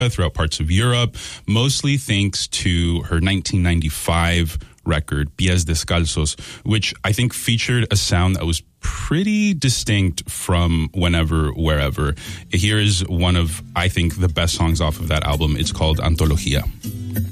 throughout parts of Europe, mostly thanks to her 1995 record, Pies Descalzos, which I think featured a sound that was pretty distinct from Whenever, Wherever. Here is one of, I think, the best songs off of that album. It's called Antología.